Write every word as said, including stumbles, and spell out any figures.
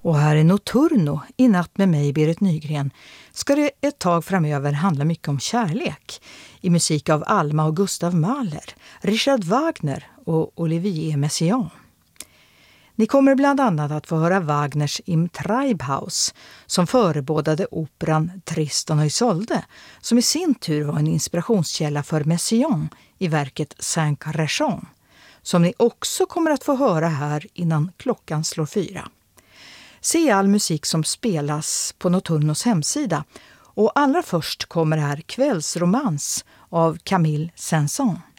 Och här är Notturno i natt med mig, Berit Nygren, ska det ett tag framöver handla mycket om kärlek i musik av Alma och Gustav Mahler, Richard Wagner och Olivier Messiaen. Ni kommer bland annat att få höra Wagners Im Treibhaus som förebådade operan Tristan och Isolde, som i sin tur var en inspirationskälla för Messiaen i verket Cinq Raisons, som ni också kommer att få höra här innan klockan slår fyra. Se all musik som spelas på Notturnos hemsida, och allra först kommer här Kvällsromans av Camille Saint-Saëns.